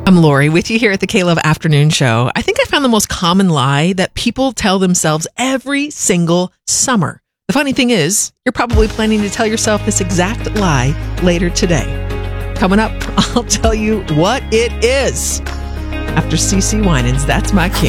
I'm Lori with you here at the K-Love Afternoon Show. I think I found the most common lie that people tell themselves every single summer. The funny thing is, you're probably planning to tell yourself this exact lie later today. Coming up, I'll tell you what it is. After CeCe Winans, That's My King.